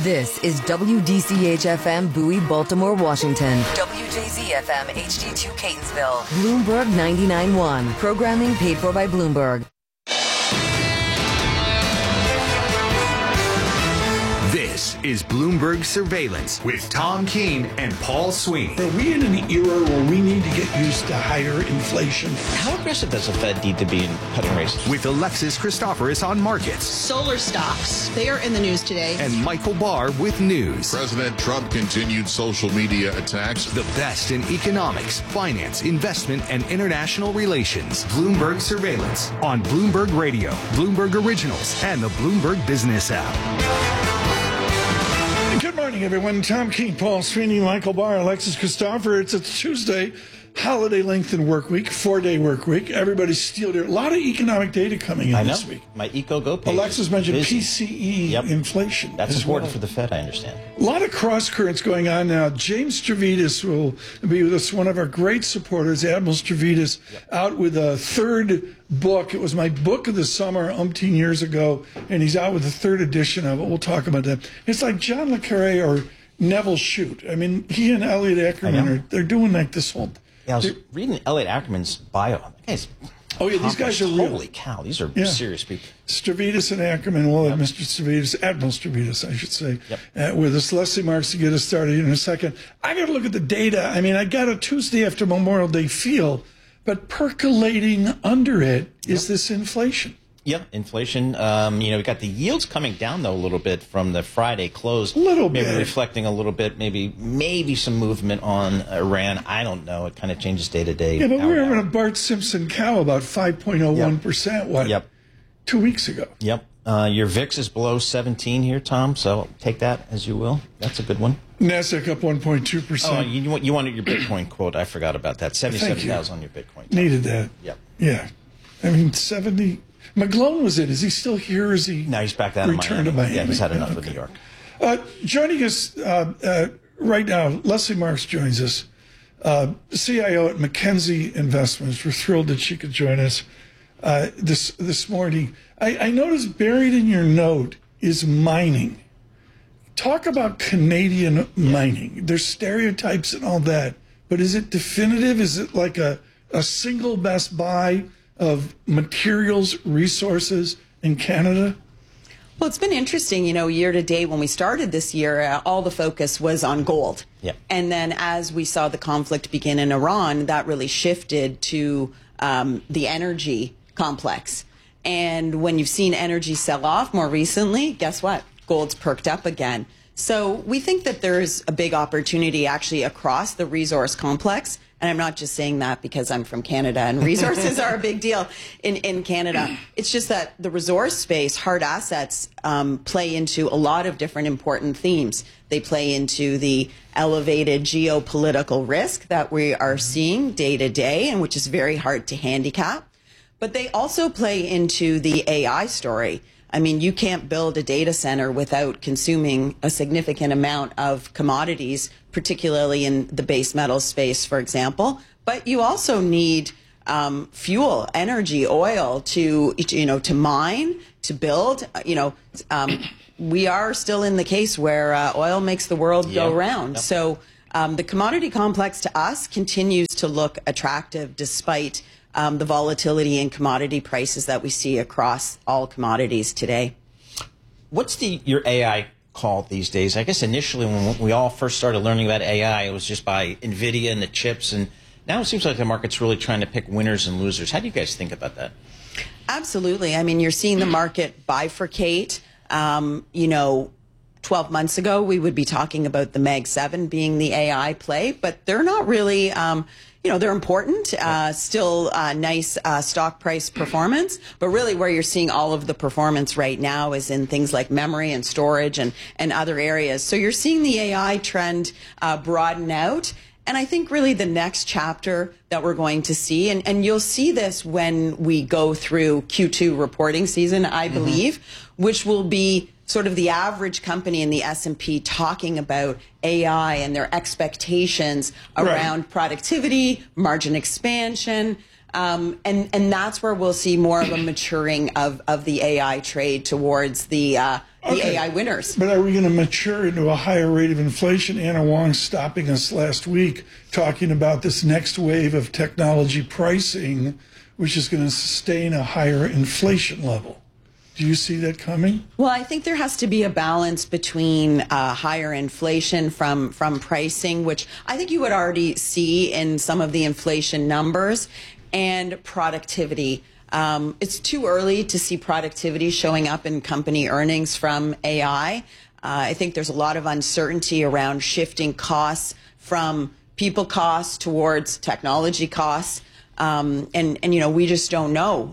This is WDCH-FM Bowie, Baltimore, Washington. WJZ-FM HD2 Catonsville. Bloomberg 99.1. Programming paid for by Bloomberg. This is Bloomberg Surveillance with Tom Keene and Paul Sweeney. Are we in an era where we need to get used to higher inflation? How aggressive does the Fed need to be in cutting rates? With Alexis Christoforous on markets. Solar stocks, they are in the news today. And Michael Barr with news. President Trump continued social media attacks. The best in economics, finance, investment, and international relations. Bloomberg Surveillance on Bloomberg Radio, Bloomberg Originals, and the Bloomberg Business app. Good morning, everyone. Tom Keene, Paul Sweeney, Michael Barr, Alexis Christopher. It's a Tuesday, holiday lengthened work week, 4-day work week. Everybody's stealing a lot of economic data coming in this week. My EcoGo page. Alexis mentioned PCE inflation. That's important for the Fed, I understand. A lot of cross currents going on now. James Stavridis will be with us, one of our great supporters, Admiral Stavridis, out with a third book. It was my book of the summer umpteen years ago, and he's out with the third edition of it. We'll talk about that. It's like John Le Carre or Neville Shute. I mean, he and Elliot Ackerman they're doing like this whole... Yeah, I was reading Elliot Ackerman's bio. These guys are real. Holy cow, these are serious people. Stavridis and Ackerman, we'll have Mr. Stavridis, Admiral Stavridis, I should say, with us. Leslie Marks to get us started in a second. I got to look at the data. I mean, I got a Tuesday after Memorial Day feel, but percolating under it is this inflation. Yep, inflation. We got the yields coming down, though, a little bit from the Friday close. A little bit. Maybe reflecting a little bit, maybe some movement on Iran. I don't know. It kind of changes day to day. Yeah, but we were having a Bart Simpson cow about 5.01%, 2 weeks ago. Yep. Your VIX is below 17 here, Tom, so take that as you will. That's a good one. NASDAQ up 1.2%. Oh, you wanted your Bitcoin quote. I forgot about that. 77,000 on your Bitcoin. Needed that. Yep. Yeah. I mean, 70... McGlone was it. Is he still here? Or is he? No, he's back down in Miami. Yeah, he's had enough of New York. Joining us right now, Leslie Marks joins us, CIO at McKenzie Investments. We're thrilled that she could join us this morning. I noticed buried in your note is mining. Talk about Canadian mining. There's stereotypes and all that, but is it definitive? Is it like a single best buy of materials, resources in Canada? Well, it's been interesting, year to date when we started this year, all the focus was on gold. Yeah. And then as we saw the conflict begin in Iran, that really shifted to the energy complex. And when you've seen energy sell off more recently, guess what? Gold's perked up again. So we think that there's a big opportunity actually across the resource complex. And I'm not just saying that because I'm from Canada and resources are a big deal in Canada. It's just that the resource space, hard assets, play into a lot of different important themes. They play into the elevated geopolitical risk that we are seeing day to day and which is very hard to handicap. But they also play into the AI story. I mean, you can't build a data center without consuming a significant amount of commodities, particularly in the base metal space, for example. But you also need fuel, energy, oil to mine, to build. We are still in the case where oil makes the world go round. Yep. So the commodity complex to us continues to look attractive despite the volatility in commodity prices that we see across all commodities today. What's your AI call these days? I guess initially when we all first started learning about AI, it was just by NVIDIA and the chips, and now it seems like the market's really trying to pick winners and losers. How do you guys think about that? Absolutely. I mean, you're seeing the market bifurcate. 12 months ago, we would be talking about the Mag 7 being the AI play, but they're not really... they're important, still nice stock price performance, but really where you're seeing all of the performance right now is in things like memory and storage and other areas. So you're seeing the AI trend broaden out. And I think really the next chapter that we're going to see, and you'll see this when we go through Q2 reporting season, I believe, which will be sort of the average company in the S&P talking about AI and their expectations around productivity, margin expansion, and that's where we'll see more of a maturing of the AI trade towards the AI winners. But are we going to mature into a higher rate of inflation? Anna Wong stopping us last week talking about this next wave of technology pricing, which is going to sustain a higher inflation level. Do you see that coming? Well, I think there has to be a balance between higher inflation from pricing, which I think you would already see in some of the inflation numbers, and productivity. It's too early to see productivity showing up in company earnings from AI. I think there's a lot of uncertainty around shifting costs from people costs towards technology costs. And we just don't know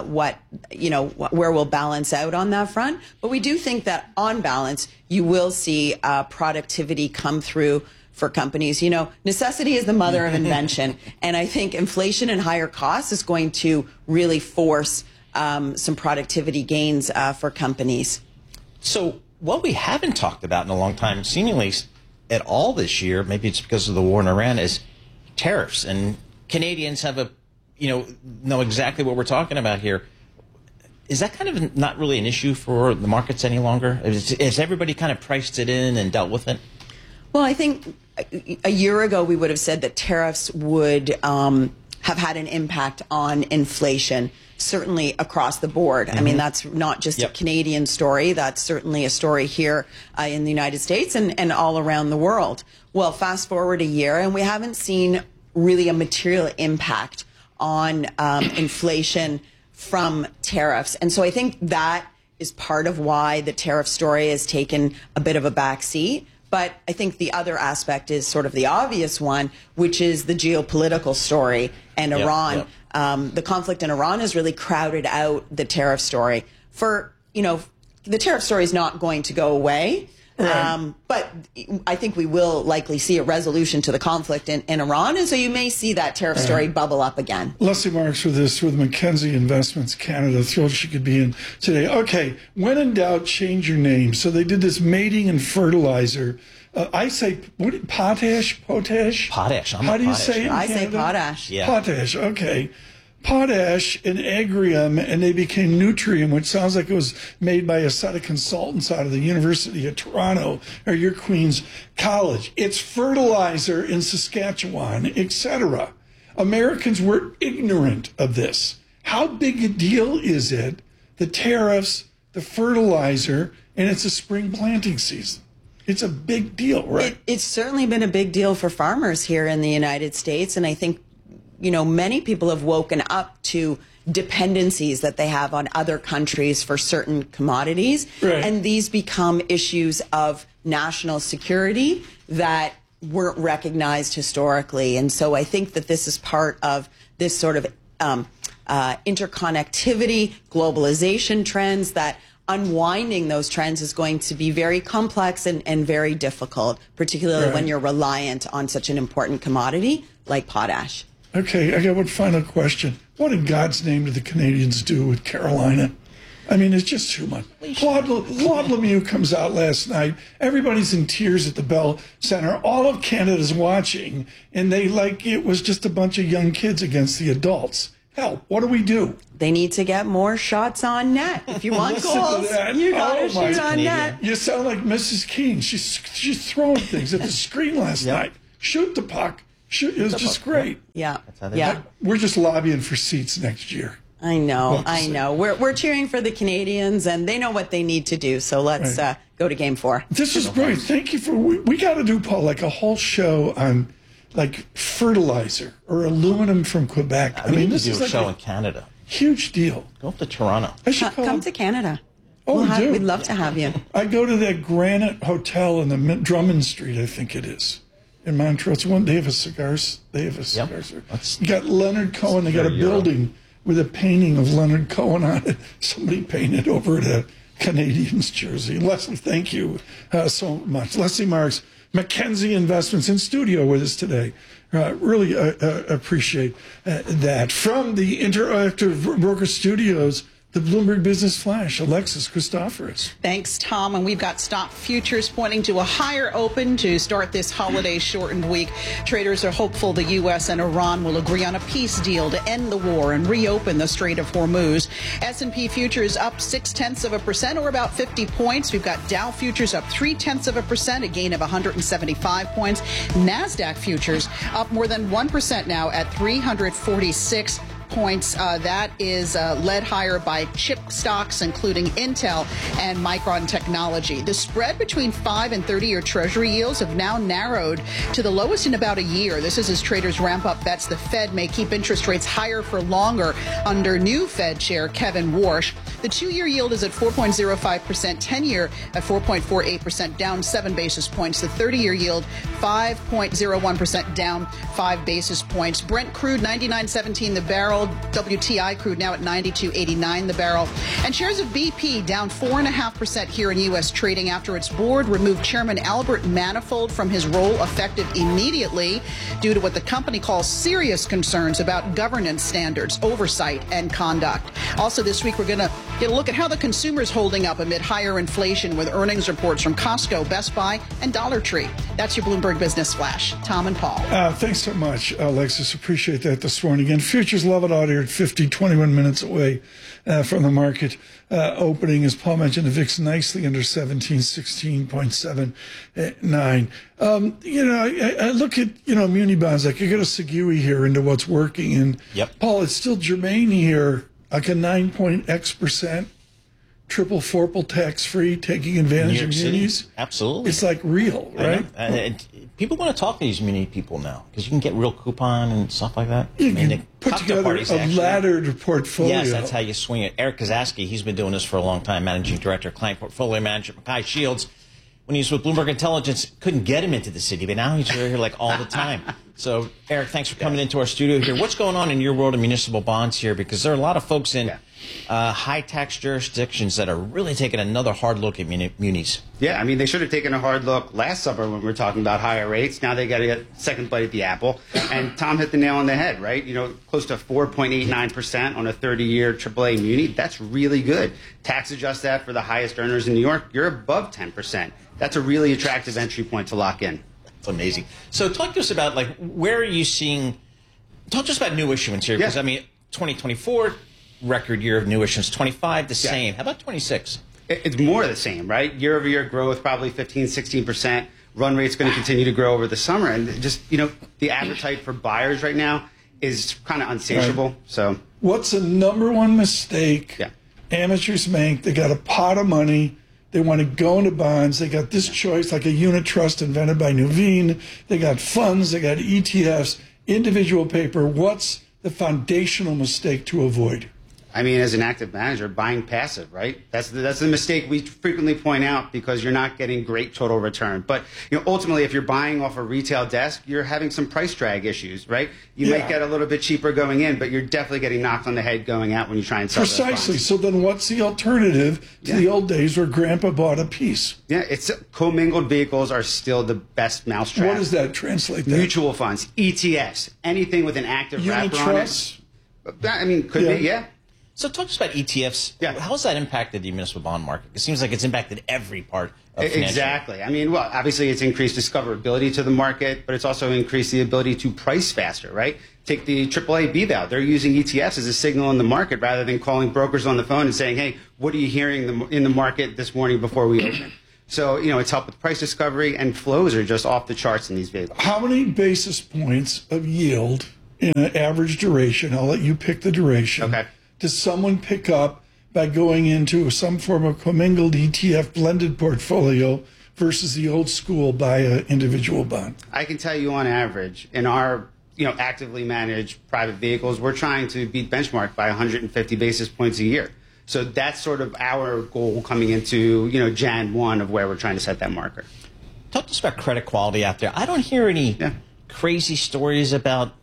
where we'll balance out on that front. But we do think that on balance, you will see productivity come through for companies. Necessity is the mother of invention. And I think inflation and higher costs is going to really force some productivity gains for companies. So what we haven't talked about in a long time, seemingly at all this year, maybe it's because of the war in Iran, is tariffs. And Canadians have know exactly what we're talking about here. Is that kind of not really an issue for the markets any longer? Has everybody kind of priced it in and dealt with it? Well, I think a year ago we would have said that tariffs would have had an impact on inflation, certainly across the board. I mean, that's not just a Canadian story. That's certainly a story here in the United States and all around the world. Well, fast forward a year, and we haven't seen really a material impact on inflation from tariffs. And so I think that is part of why the tariff story has taken a bit of a backseat. But I think the other aspect is sort of the obvious one, which is the geopolitical story and Iran. The conflict in Iran has really crowded out the tariff story. The tariff story is not going to go away. Right. But I think we will likely see a resolution to the conflict in Iran, and so you may see that tariff story bubble up again. Leslie Marks with Mackenzie Investments Canada. Thrilled she could be in today. Okay, when in doubt, change your name. So they did this mating and fertilizer. I say potash. How do you say it in I Canada? say potash. Yeah. Potash. Okay. Potash and Agrium, and they became Nutrium, which sounds like it was made by a set of consultants out of the University of Toronto or your Queen's College. It's fertilizer in Saskatchewan, etc. Americans were ignorant of this. How big a deal is it? The tariffs, the fertilizer, and it's a spring planting season. It's a big deal, right? It's certainly been a big deal for farmers here in the United States, and I think many people have woken up to dependencies that they have on other countries for certain commodities. Right. And these become issues of national security that weren't recognized historically. And so I think that this is part of this sort of interconnectivity, globalization trends, that unwinding those trends is going to be very complex and very difficult, particularly when you're reliant on such an important commodity like potash. Okay, I got one final question. What in God's name did the Canadians do with Carolina? I mean, it's just too much. Claude Lemieux comes out last night. Everybody's in tears at the Bell Center. All of Canada's watching, and it was just a bunch of young kids against the adults. Hell, what do? They need to get more shots on net. If you want goals, you got to shoot on net. You sound like Mrs. Keene. She's throwing things at the screen last night. Shoot the puck. It was just great. Yeah. We're just lobbying for seats next year. I know. We're cheering for the Canadians, and they know what they need to do. So let's go to Game 4. This is great. Thank you for. We got to do, Paul, like a whole show on fertilizer or aluminum from Quebec. I mean, this is a show in Canada. Huge deal. Go up to Toronto. Come to Canada. Oh, we'd love to have you. I go to that Granite Hotel in the Drummond Street, I think it is. In Montreal, it's one. They have a cigars. You got Leonard Cohen. They got a building with a painting of Leonard Cohen on it. Somebody painted over it a Canadians jersey. Leslie, thank you so much. Leslie Marks, Mackenzie Investments, in studio with us today. Really appreciate that. From the Interactive Broker Studios, the Bloomberg Business Flash. Alexis Christoforous. Thanks, Tom. And we've got stock futures pointing to a higher open to start this holiday-shortened week. Traders are hopeful the U.S. and Iran will agree on a peace deal to end the war and reopen the Strait of Hormuz. S&P futures up 0.6%, or about 50 points. We've got Dow futures up 0.3%, a gain of 175 points. NASDAQ futures up more than 1% now at 346 points. That is led higher by chip stocks, including Intel and Micron Technology. The spread between 5 and 30-year Treasury yields have now narrowed to the lowest in about a year. This is as traders ramp up bets the Fed may keep interest rates higher for longer under new Fed Chair Kevin Warsh. The 2-year yield is at 4.05%, 10-year at 4.48%, down 7 basis points. The 30-year yield 5.01%, down 5 basis points. Brent crude 99.17 the barrel. WTI crude now at 92.89 the barrel. And shares of BP down 4.5% here in U.S. trading after its board removed Chairman Albert Manifold from his role effective immediately due to what the company calls serious concerns about governance standards, oversight, and conduct. Also this week, we're going to get a look at how the consumer is holding up amid higher inflation with earnings reports from Costco, Best Buy, and Dollar Tree. That's your Bloomberg Business Flash. Tom and Paul. Thanks so much, Alexis. Appreciate that this morning. And futures love it out here at 50, 21 minutes away from the market opening. As Paul mentioned, the VIX nicely under 17, 16.79. I look at, muni bonds, like I got a Segui here into what's working. And Paul, it's still germane here, like a 9.x%. Triple forple tax free, taking advantage of munis. Absolutely. It's like real, right? People want to talk to these muni people now because you can get real coupon and stuff like that. You can put together a laddered portfolio. Yes, that's how you swing it. Eric Kazaski, he's been doing this for a long time, managing director, client portfolio manager, Mackay Shields. When he was with Bloomberg Intelligence, couldn't get him into the city, but now he's here like all the time. So, Eric, thanks for coming into our studio here. What's going on in your world of municipal bonds here? Because there are a lot of folks in high-tax jurisdictions that are really taking another hard look at munis. Yeah, I mean, they should have taken a hard look last summer when we were talking about higher rates. Now they got to get second bite at the apple. And Tom hit the nail on the head, right? Close to 4.89% on a 30-year AAA muni. That's really good. Tax adjust that for the highest earners in New York, you're above 10%. That's a really attractive entry point to lock in. That's amazing. So talk to us about, where are you seeing – talk to us about new issuance here. Because, 2024, record year of new issuance. 25, the same. How about 26? It's more of the same, right? Year-over-year growth, probably 15, 16%. Run rate's going to continue to grow over the summer. And just, the appetite for buyers right now is kind of unsatiable. Right. So, what's the number one mistake amateurs make? They got a pot of money. They want to go into bonds. They got this choice, like a unit trust invented by Nuveen. They got funds. They got ETFs, individual paper. What's the foundational mistake to avoid? I mean, as an active manager, buying passive, right? That's the mistake we frequently point out because you're not getting great total return. But ultimately, if you're buying off a retail desk, you're having some price drag issues, right? You might get a little bit cheaper going in, but you're definitely getting knocked on the head going out when you try and sell. Precisely. So then, what's the alternative to the old days where Grandpa bought a piece? Yeah, it's commingled vehicles are still the best mousetrap. What does that translate? Mutual funds, ETFs, anything with an active wrapper on it. I mean, could be, yeah. So talk to us about ETFs. Yeah. How has that impacted the municipal bond market? It seems like it's impacted every part of financial. Exactly. I mean, well, obviously it's increased discoverability to the market, but it's also increased the ability to price faster, right? Take the AAA BVAL. They're using ETFs as a signal in the market rather than calling brokers on the phone and saying, hey, what are you hearing in the market this morning before we open? So, it's helped with price discovery, and flows are just off the charts in these vehicles. How many basis points of yield in an average duration? I'll let you pick the duration. Okay. Does someone pick up by going into some form of commingled ETF blended portfolio versus the old school buy an individual bond? I can tell you on average, in our actively managed private vehicles, we're trying to beat benchmark by 150 basis points a year. So that's sort of our goal coming into Jan 1 of where we're trying to set that marker. Talk to us about credit quality out there. I don't hear any crazy stories about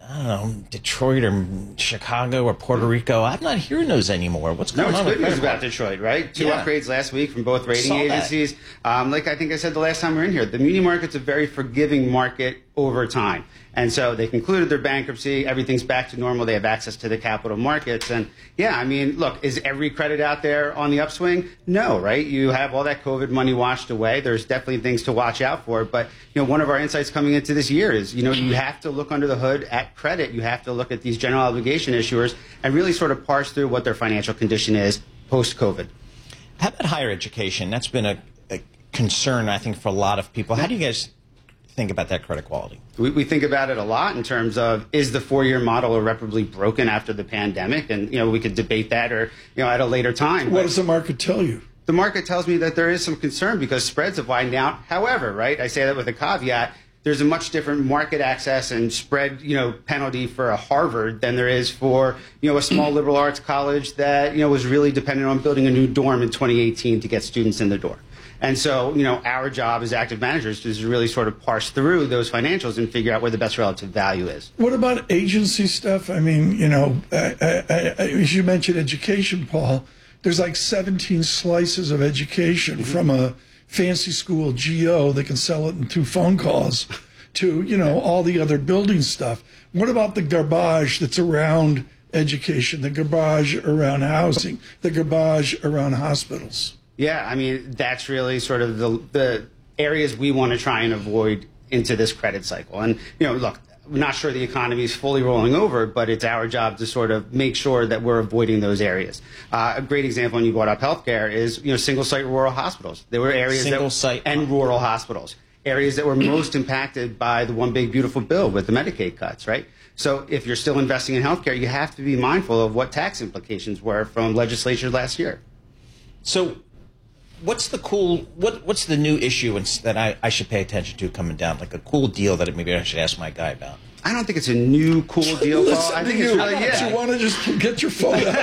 I don't know, Detroit or Chicago or Puerto Rico. I'm not hearing those anymore. What's going on? No, it's good news credit about quality? Detroit, right? Two upgrades last week from both rating Saw that. agencies. Like I think I said the last time we were in here, the muni market's a very forgiving market over time. And so they concluded their bankruptcy. Everything's back to normal. They have access to the capital markets. And yeah, I mean, look, is every credit out there on the upswing? No, right? You have all that COVID money washed away. There's definitely things to watch out for. But, one of our insights coming into this year is, you have to look under the hood at credit. You have to look at these general obligation issuers and really sort of parse through what their financial condition is post-COVID. How about higher education? That's been a concern, I think, for a lot of people. How do you guys think about that credit quality? We think about it a lot in terms of, is the four-year model irreparably broken after the pandemic? And, we could debate that or, at a later time. What does the market tell you? The market tells me that there is some concern because spreads have widened out. However, right, I say that with a caveat, there's a much different market access and spread, penalty for a Harvard than there is for, a small liberal arts college that, was really dependent on building a new dorm in 2018 to get students in the door. And so, our job as active managers is to really sort of parse through those financials and figure out where the best relative value is. What about agency stuff? I mean, as you mentioned education, Paul, there's like 17 slices of education from a fancy school GO that can sell it in 2 phone calls to, all the other building stuff. What about the garbage that's around education, the garbage around housing, the garbage around hospitals? Yeah, I mean, that's really sort of the areas we want to try and avoid into this credit cycle. And, look, I'm not sure the economy is fully rolling over, but it's our job to sort of make sure that we're avoiding those areas. A great example, when you brought up healthcare, is, single-site rural hospitals. There were areas and rural hospitals, areas that were most impacted by the One Big Beautiful Bill with the Medicaid cuts, right? So if you're still investing in healthcare, you have to be mindful of what tax implications were from legislature last year. So what's the new issue that I should pay attention to coming down? Like a cool deal that maybe I should ask my guy about? I don't think it's a new cool deal, Paul. I think it's really, You want to just get your phone out.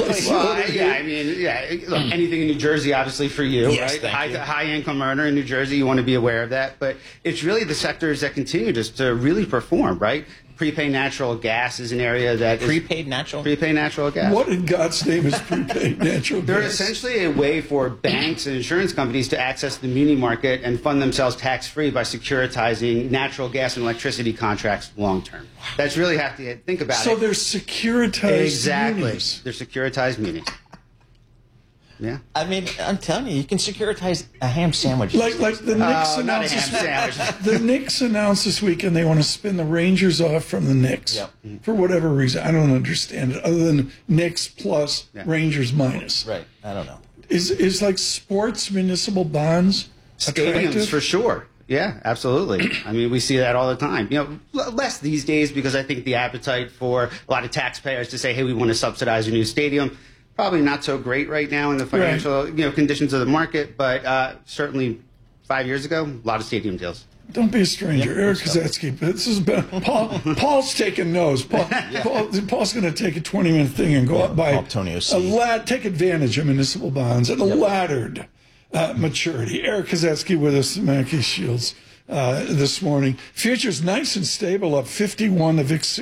Look, anything in New Jersey, obviously, for you, yes, right? High-income earner in New Jersey, you want to be aware of that. But it's really the sectors that continue to really perform, right? Prepaid natural gas is an area that prepaid natural gas. What in God's name is prepaid natural gas? They're essentially a way for banks and insurance companies to access the muni market and fund themselves tax-free by securitizing natural gas and electricity contracts long-term. That's really have to think about it. So they're securitized Exactly. munis. They're securitized munis. Yeah. I mean, I'm telling you can securitize a ham sandwich. Like the Knicks announced the Knicks announced this weekend they want to spin the Rangers off from the Knicks for whatever reason. I don't understand it other than Knicks plus Rangers minus. Right. I don't know. Is like sports municipal bonds attractive? Stadiums for sure. Yeah, absolutely. I mean, we see that all the time. Less these days because I think the appetite for a lot of taxpayers to say, hey, we want to subsidize a new stadium, probably not so great right now in the financial conditions of the market, but certainly 5 years ago, a lot of stadium deals. Don't be a stranger. Eric Kozatsky. This is Paul's taking notes. Paul's going to take a 20-minute thing and go up by take advantage of municipal bonds at a laddered maturity. Eric Kozatsky with us, Mackey Shields, this morning. Futures nice and stable, up 51. The VIX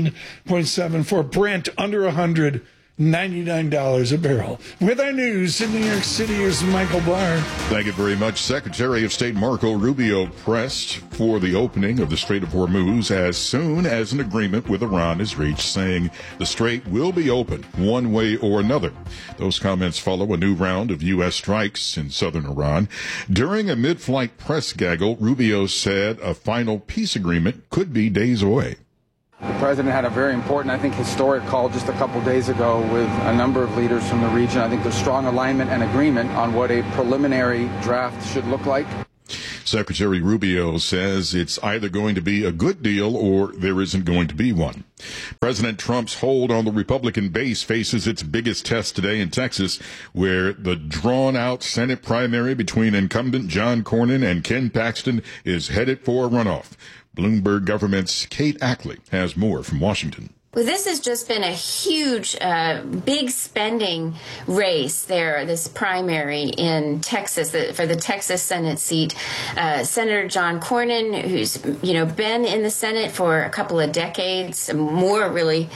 16.74. Brent under 100. $99 a barrel. With our news in New York City, here's Michael Barr. Thank you very much. Secretary of State Marco Rubio pressed for the opening of the Strait of Hormuz as soon as an agreement with Iran is reached, saying the strait will be open one way or another. Those comments follow a new round of U.S. strikes in southern Iran. During a mid-flight press gaggle, Rubio said a final peace agreement could be days away. The president had a very important, I think, historic call just a couple days ago with a number of leaders from the region. I think there's strong alignment and agreement on what a preliminary draft should look like. Secretary Rubio says it's either going to be a good deal or there isn't going to be one. President Trump's hold on the Republican base faces its biggest test today in Texas, where the drawn-out Senate primary between incumbent John Cornyn and Ken Paxton is headed for a runoff. Bloomberg Government's Kate Ackley has more from Washington. Well, this has just been a huge, big spending race there, this primary in Texas for the Texas Senate seat. Senator John Cornyn, who's, been in the Senate for a couple of decades, more really,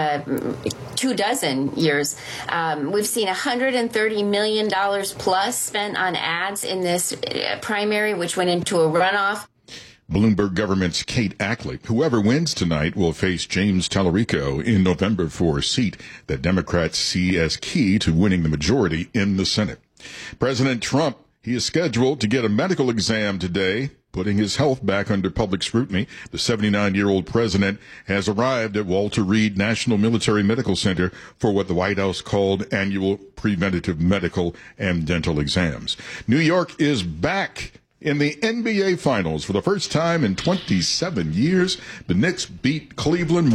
24 years. We've seen $130 million plus spent on ads in this primary, which went into a runoff. Bloomberg government's Kate Ackley. Whoever wins tonight will face James Tallarico in November for a seat that Democrats see as key to winning the majority in the Senate. President Trump, he is scheduled to get a medical exam today, putting his health back under public scrutiny. The 79-year-old president has arrived at Walter Reed National Military Medical Center for what the White House called annual preventative medical and dental exams. New York is back in the NBA Finals for the first time in 27 years. The Knicks beat Cleveland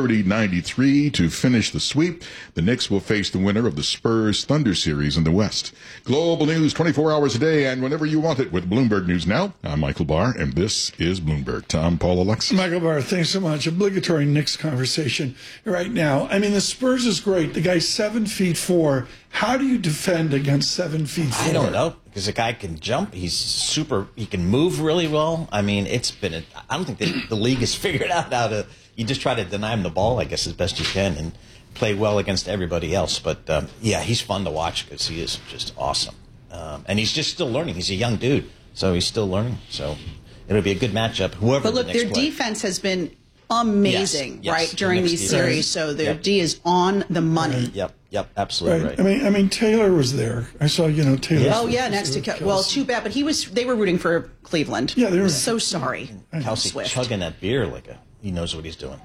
130-93 to finish the sweep. The Knicks will face the winner of the Spurs-Thunder series in the West. Global news 24 hours a day and whenever you want it with Bloomberg News Now. I'm Michael Barr, and this is Bloomberg. Tom, Paul, Alexis. Michael Barr, thanks so much. Obligatory Knicks conversation right now. I mean, the Spurs is great. The guy's 7'4". How do you defend against 7'4"? I don't know, because the guy can jump. He can move really well. I mean, I don't think the league has figured out how to, you just try to deny him the ball, I guess, as best you can and play well against everybody else. But, he's fun to watch because he is just awesome. And he's just still learning. He's a young dude, so he's still learning. So it'll be a good matchup, whoever But look, the next their play. defense has been amazing, Yes, right, during the these defense. series. So their D is on the money. Yep, absolutely right. I mean, Taylor was there. I saw, Taylor. Oh yeah, next to too bad, but they were rooting for Cleveland. Yeah, they were. So sorry. Kelsey Swift. chugging that beer like he knows what he's doing.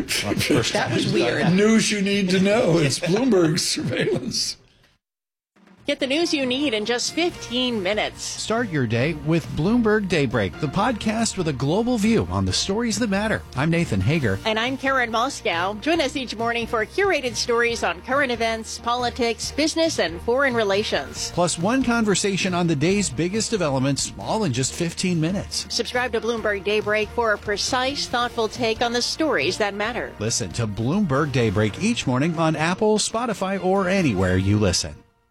That was weird. News you need to know. It's Bloomberg surveillance. Get the news you need in just 15 minutes. Start your day with Bloomberg Daybreak, the podcast with a global view on the stories that matter. I'm Nathan Hager. And I'm Karen Moscow. Join us each morning for curated stories on current events, politics, business, and foreign relations. Plus one conversation on the day's biggest developments, all in just 15 minutes. Subscribe to Bloomberg Daybreak for a precise, thoughtful take on the stories that matter. Listen to Bloomberg Daybreak each morning on Apple, Spotify, or anywhere you listen.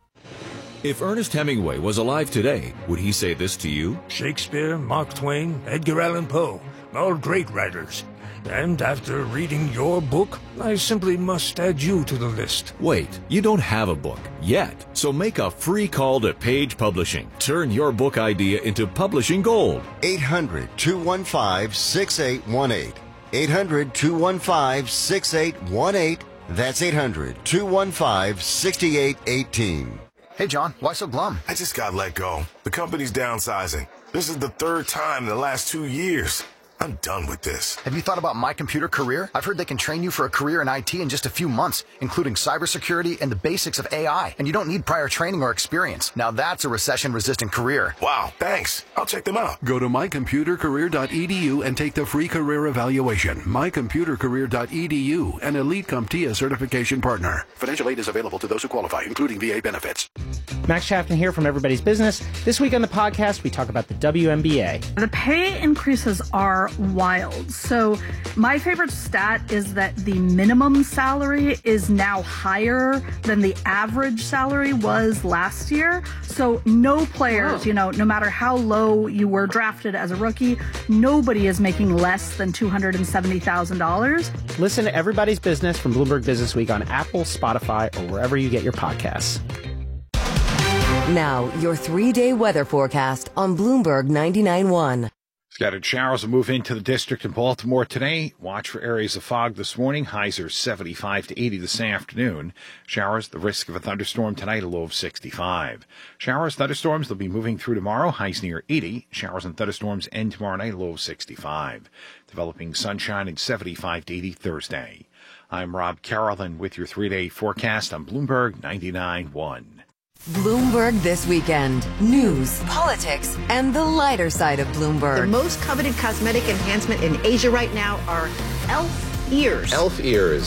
If Ernest Hemingway was alive today, would he say this to you? Shakespeare, Mark Twain, Edgar Allan Poe, all great writers. And after reading your book, I simply must add you to the list. Wait, you don't have a book yet, so make a free call to Page Publishing. Turn your book idea into publishing gold. 800-215-6818. 800-215-6818. That's 800-215-6818. Hey, John, why so glum? I just got let go. The company's downsizing. This is the third time in the last 2 years. I'm done with this. Have you thought about My Computer Career? I've heard they can train you for a career in IT in just a few months, including cybersecurity and the basics of AI. And you don't need prior training or experience. Now that's a recession-resistant career. Wow, thanks. I'll check them out. Go to mycomputercareer.edu and take the free career evaluation. mycomputercareer.edu, an Elite CompTIA certification partner. Financial aid is available to those who qualify, including VA benefits. Max Chapman here from Everybody's Business. This week on the podcast, we talk about the WNBA. The pay increases are wild. So my favorite stat is that the minimum salary is now higher than the average salary was last year. So no players, no matter how low you were drafted as a rookie, nobody is making less than $270,000. Listen to Everybody's Business from Bloomberg Business Week on Apple, Spotify, or wherever you get your podcasts. Now, your 3-day weather forecast on Bloomberg 99.1. Scattered showers will move into the district in Baltimore today. Watch for areas of fog this morning. Highs are 75 to 80 this afternoon. Showers, the risk of a thunderstorm tonight, a low of 65. Showers, thunderstorms, they'll be moving through tomorrow. Highs near 80. Showers and thunderstorms end tomorrow night, low of 65. Developing sunshine at 75 to 80 Thursday. I'm Rob Carolyn with your 3-day forecast on Bloomberg 99.1. Bloomberg This Weekend. News, politics, and the lighter side of Bloomberg. The most coveted cosmetic enhancement in Asia right now are e.l.f. ears. e.l.f. ears.